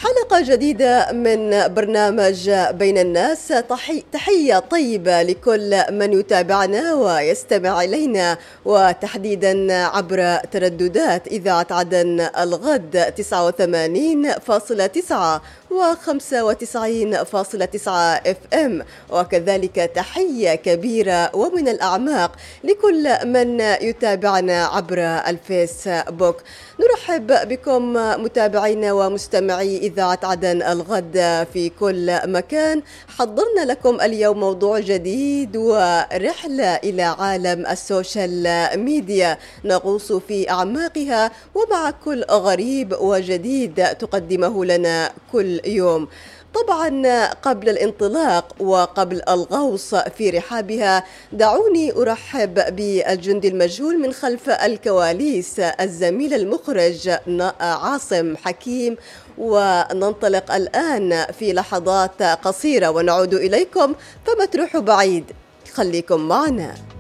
حلقة جديدة من برنامج بين الناس. تحية طيبة لكل من يتابعنا ويستمع إلينا، وتحديدا عبر ترددات إذاعة عدن الغد 89.9 و95.9 FM، وكذلك تحية كبيرة ومن الأعماق لكل من يتابعنا عبر الفيسبوك. نرحب بكم متابعينا ومستمعي إذاعة عدن الغد في كل مكان. حضرنا لكم اليوم موضوع جديد ورحلة إلى عالم السوشيال ميديا، نغوص في أعماقها ومع كل غريب وجديد تقدمه لنا كل يوم. طبعا قبل الانطلاق وقبل الغوص في رحابها، دعوني أرحب بالجندي المجهول من خلف الكواليس، الزميل المخرج عاصم حكيم. وننطلق الآن في لحظات قصيرة ونعود إليكم، فما تروحوا بعيد، خليكم معنا.